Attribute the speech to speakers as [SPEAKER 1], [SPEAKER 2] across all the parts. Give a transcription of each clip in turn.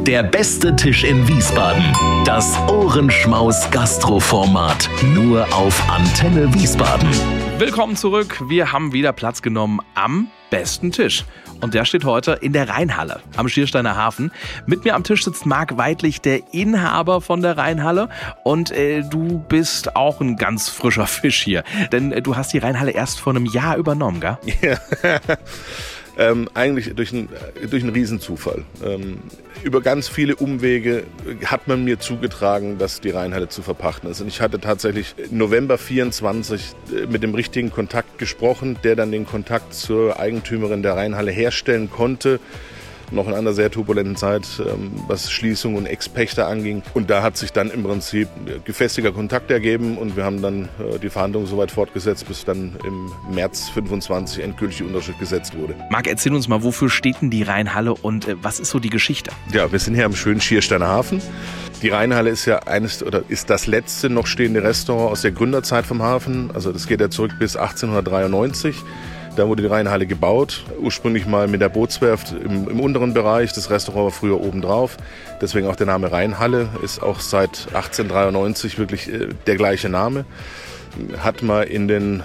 [SPEAKER 1] Der beste Tisch in Wiesbaden. Das Ohrenschmaus-Gastroformat. Nur auf Antenne Wiesbaden.
[SPEAKER 2] Willkommen zurück. Wir haben wieder Platz genommen am besten Tisch. Und der steht heute in der Rheinhalle am Schiersteiner Hafen. Mit mir am Tisch sitzt Marc Weidlich, der Inhaber von der Rheinhalle. Und du bist auch ein ganz frischer Fisch hier. Denn du hast die Rheinhalle erst vor einem Jahr übernommen, gell?
[SPEAKER 3] Ja. Eigentlich durch einen Riesenzufall. Über ganz viele Umwege hat man mir zugetragen, dass die Rheinhalle zu verpachten ist. Und ich hatte tatsächlich November 24 mit dem richtigen Kontakt gesprochen, der dann den Kontakt zur Eigentümerin der Rheinhalle herstellen konnte. Noch in einer sehr turbulenten Zeit, was Schließung und Ex-Pächter anging. Und da hat sich dann im Prinzip gefestigter Kontakt ergeben und wir haben dann die Verhandlungen so weit fortgesetzt, bis dann im März 25 endgültig die Unterschrift gesetzt wurde.
[SPEAKER 2] Marc, erzähl uns mal, wofür steht denn die Rheinhalle und was ist so die Geschichte?
[SPEAKER 3] Ja, wir sind hier am schönen Schiersteiner Hafen. Die Rheinhalle ist ja ist das letzte noch stehende Restaurant aus der Gründerzeit vom Hafen. Also das geht ja zurück bis 1893. Da wurde die Rheinhalle gebaut, ursprünglich mal mit der Bootswerft im unteren Bereich. Das Restaurant war früher oben drauf. Deswegen auch der Name Rheinhalle, ist auch seit 1893 wirklich der gleiche Name. Hat mal in den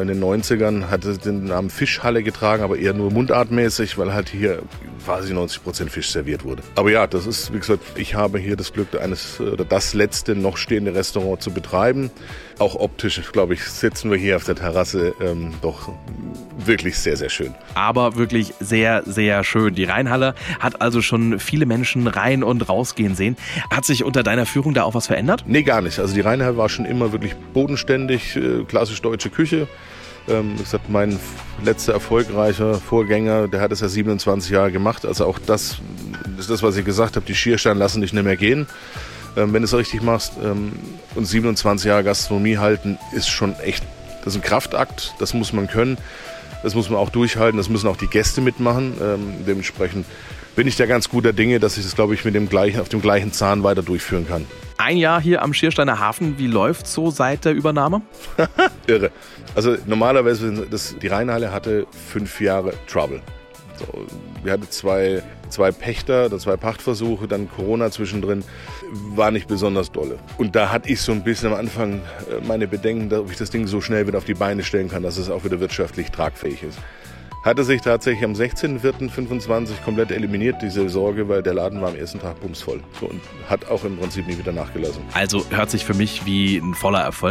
[SPEAKER 3] 90ern hatte den Namen Fischhalle getragen, aber eher nur mundartmäßig, weil halt hier quasi 90% Fisch serviert wurde. Aber ja, das ist, wie gesagt, ich habe hier das Glück, das letzte noch stehende Restaurant zu betreiben. Auch optisch, glaube ich, sitzen wir hier auf der Terrasse doch wirklich sehr, sehr schön.
[SPEAKER 2] Aber wirklich sehr, sehr schön. Die Rheinhalle hat also schon viele Menschen rein und rausgehen sehen. Hat sich unter deiner Führung da auch was verändert?
[SPEAKER 3] Nee, gar nicht. Also die Rheinhalle war schon immer wirklich bodenständig, klassisch deutsche Küche. Wie gesagt, mein letzter erfolgreicher Vorgänger, der hat es ja 27 Jahre gemacht. Also auch das ist das, was ich gesagt habe, die Schiersteine lassen dich nicht mehr gehen, wenn du es richtig machst. Und 27 Jahre Gastronomie halten ist schon echt, das ist ein Kraftakt, das muss man können. Das muss man auch durchhalten, das müssen auch die Gäste mitmachen. Dementsprechend bin ich da ganz guter Dinge, dass ich das, glaube ich, auf dem gleichen Zahn weiter durchführen kann.
[SPEAKER 2] Ein Jahr hier am Schiersteiner Hafen, wie läuft's so seit der Übernahme?
[SPEAKER 3] Irre. Also normalerweise, die Rheinhalle hatte 5 Jahre Trouble. So, wir hatten zwei Pächter, zwei Pachtversuche, dann Corona zwischendrin, war nicht besonders dolle. Und da hatte ich so ein bisschen am Anfang meine Bedenken, ob ich das Ding so schnell wieder auf die Beine stellen kann, dass es auch wieder wirtschaftlich tragfähig ist. Hatte sich tatsächlich am 16.04.25 komplett eliminiert, diese Sorge, weil der Laden war am ersten Tag bumsvoll. So, und hat auch im Prinzip nie wieder nachgelassen.
[SPEAKER 2] Also hört sich für mich wie ein voller Erfolg